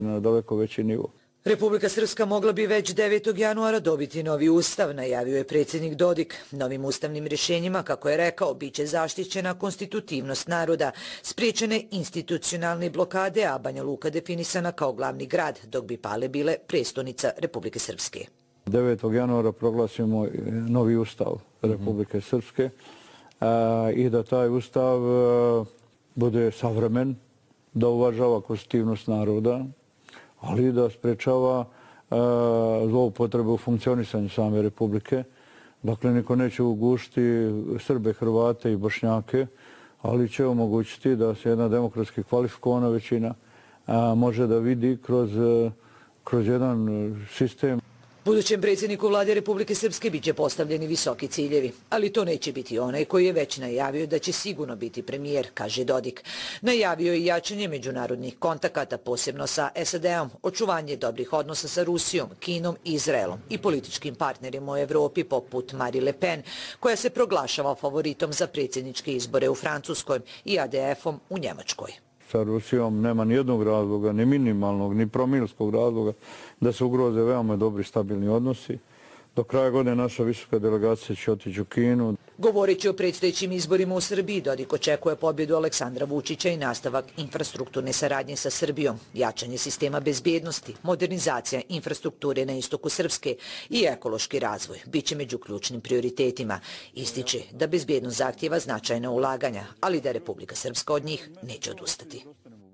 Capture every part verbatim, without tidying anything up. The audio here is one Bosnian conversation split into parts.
na daleko veći nivo. Republika Srpska mogla bi već devetog januara dobiti novi ustav, najavio je predsjednik Dodik. Novim ustavnim rješenjima, kako je rekao, bit će zaštićena konstitutivnost naroda, spriječene institucionalne blokade, a Banja Luka definisana kao glavni grad, dok bi Pale bile prestonica Republike Srpske. devetog januara proglasimo novi ustav Republike Srpske i da taj ustav bude savremen, da uvažava konstitutivnost naroda, ali i da sprečava zloupotrebu u funkcionisanju same Republike. Dakle, niko neće ugušiti Srbe, Hrvate i Bošnjake, ali će omogućiti da se jedna demokratski kvalifikovana većina može da vidi kroz, kroz jedan sistem. Budućem predsjedniku vlade Republike Srpske bit će postavljeni visoki ciljevi, ali to neće biti onaj koji je već najavio da će sigurno biti premijer, kaže Dodik. Najavio je jačanje međunarodnih kontakata, posebno sa S A D-om, očuvanje dobrih odnosa sa Rusijom, Kinom i Izraelom i političkim partnerima u Evropi poput Marine Le Pen, koja se proglašava favoritom za predsjedničke izbore u Francuskoj i A D F-om u Njemačkoj. Sa Rusijom nema ni jednog razloga, ni minimalnog, ni promilskog razloga da se ugroze veoma dobri stabilni odnosi. Do kraja godine naša visoka delegacija će otići u Kinu. Govoreći o predstojećim izborima u Srbiji, Dodik očekuje pobjedu Aleksandra Vučića i nastavak infrastrukturne saradnje sa Srbijom, jačanje sistema bezbjednosti, modernizacija infrastrukture na istoku Srpske i ekološki razvoj biće među ključnim prioritetima. Ističe da bezbjednost zahtjeva značajna ulaganja, ali da Republika Srpska od njih neće odustati.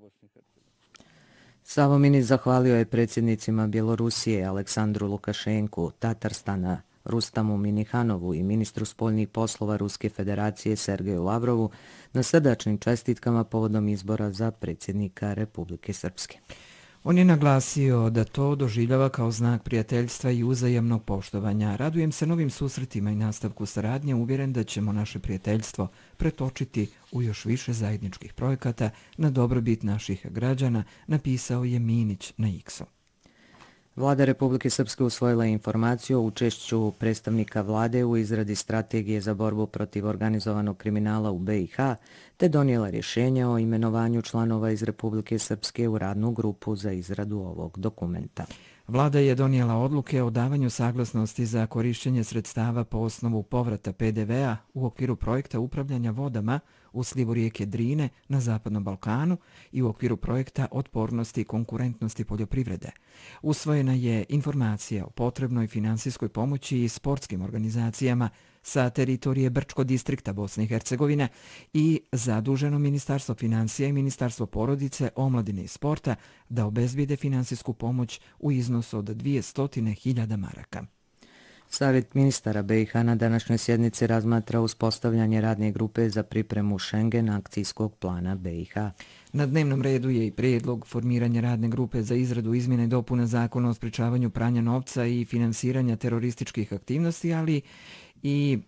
Savo Minić zahvalio je predsjednicima Bjelorusije Aleksandru Lukašenku, Tatarstana Rustamu Minihanovu i ministru spoljnih poslova Ruske federacije Sergeju Lavrovu na srdačnim čestitkama povodom izbora za predsjednika Republike Srpske. On je naglasio da to doživljava kao znak prijateljstva i uzajamnog poštovanja. Radujem se novim susretima i nastavku saradnje, uvjeren da ćemo naše prijateljstvo pretočiti u još više zajedničkih projekata na dobrobit naših građana, napisao je Minić na X-u. Vlada Republike Srpske usvojila je informaciju o učešću predstavnika vlade u izradi strategije za borbu protiv organizovanog kriminala u B i H, te donijela rješenje o imenovanju članova iz Republike Srpske u radnu grupu za izradu ovog dokumenta. Vlada je donijela odluke o davanju saglasnosti za korišćenje sredstava po osnovu povrata P D V-a u okviru projekta upravljanja vodama u slivu rijeke Drine na Zapadnom Balkanu i u okviru projekta otpornosti i konkurentnosti poljoprivrede. Usvojena je informacija o potrebnoj finansijskoj pomoći i sportskim organizacijama sa teritorije Brčko distrikta Bosne i Hercegovine i zaduženo Ministarstvo financija i Ministarstvo porodice, omladine i sporta da obezbijede finansijsku pomoć u iznosu od dvjesto hiljada maraka. Savjet ministara B i H na današnjoj sjednici razmatra uspostavljanje radne grupe za pripremu Schengen akcijskog plana B i H. Na dnevnom redu je i prijedlog formiranja radne grupe za izradu izmjene i dopuna zakona o sprečavanju pranja novca i finansiranja terorističkih aktivnosti, ali i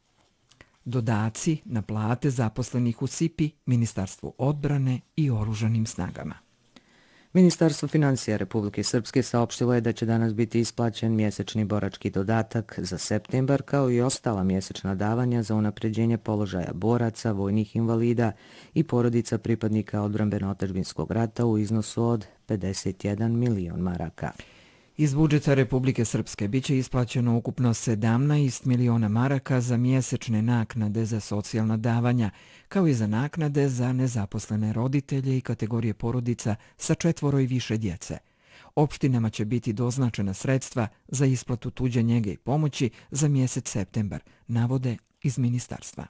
dodaci na plate zaposlenih u S I P I, Ministarstvu odbrane i oružanim snagama. Ministarstvo financija Republike Srpske saopštilo je da će danas biti isplaćen mjesečni borački dodatak za septembar kao i ostala mjesečna davanja za unapređenje položaja boraca, vojnih invalida i porodica pripadnika odbrambeno-otadžbinskog rata u iznosu od pedeset jedan milion maraka. Iz budžeta Republike Srpske biće isplaćeno ukupno sedamnaest miliona maraka za mjesečne naknade za socijalna davanja, kao i za naknade za nezaposlene roditelje i kategorije porodica sa četvoro i više djece. Opštinama će biti doznačena sredstva za isplatu tuđe njege i pomoći za mjesec septembar, navode iz ministarstva.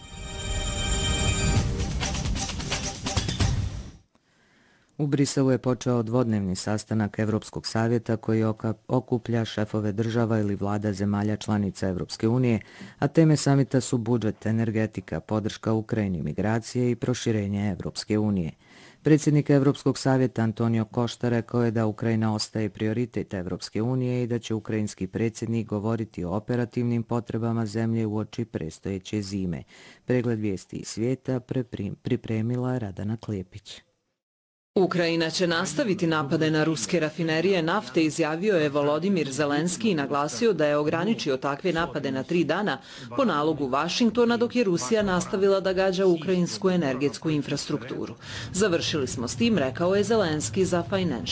U Briselu je počeo dvodnevni sastanak Evropskog savjeta koji okuplja šefove država ili vlada zemalja članica Evropske unije, a teme samita su budžet, energetika, podrška Ukrajini, migracije i proširenje Evropske unije. Predsjednik Evropskog savjeta Antonio Costa rekao je da Ukrajina ostaje prioritet Evropske unije i da će ukrajinski predsjednik govoriti o operativnim potrebama zemlje uoči predstojeće zime. Pregled vijesti iz svijeta pripremila Radana Klepić. Ukrajina će nastaviti napade na ruske rafinerije nafte, izjavio je Volodimir Zelenski i naglasio da je ograničio takve napade na tri dana po nalogu Vašingtona, dok je Rusija nastavila da gađa ukrajinsku energetsku infrastrukturu. Završili smo s tim, rekao je Zelenski za Financial